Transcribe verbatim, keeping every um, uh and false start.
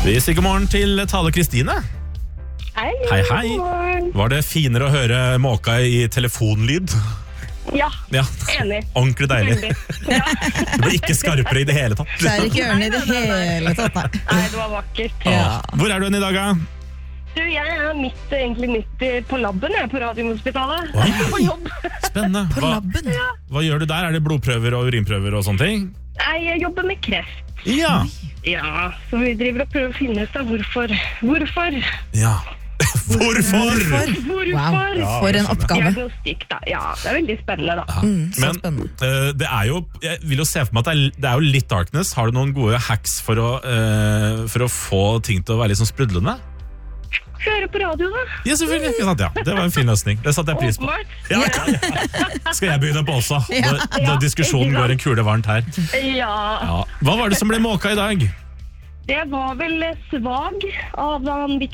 Vi sier god morgen til Tale Kristine. Hei, Hei, hei. god morgen. Var det finere å høre måka i telefonlyd? Ja, Ja, enig. ordentlig deilig. Veldig. Ja. Det ble ikke skarpere i det hele tatt. Det er ikke ørene i det hele tatt, nei. Nei, det var vakkert. Ja. Hvor er du hen i dag, da? Du, jeg er midt, egentlig midt i- på labben, jeg, på Radiumhospitalet. Oi. På jobb. Spennende. På Hva, labben. hva gjør du der? Er det blodprøver og urinprøver og sånne ting? Nei, jeg jobber med kreft. Ja. Ja, så vi driver og prøver å finne ut av hvorfor. Hvorfor? Ja. Hvorfor? Hvorfor? Wow, Ja, for jeg en skjønner. oppgave. Diagnostikk, da. Ja, det er veldig spennende, da. Mm, så Men spennende. eh, det er jo, jeg vil jo se for meg at det er, det er jo litt darkness. Har du noen gode hacks for å, eh, for å få ting til å være litt sånn sprudlende? Høre på radio, da. Ja, selvfølgelig. Ikke sant? Ja, det var en fin løsning. Det satte jeg pris på. Åpenbart. Ja, ja, ja. Skal jeg begynne på også? Ja. Når, når diskusjonen går en kule varmt her. Ja. Ja. Hva var det som ble måka i dag? Det var vel svag av han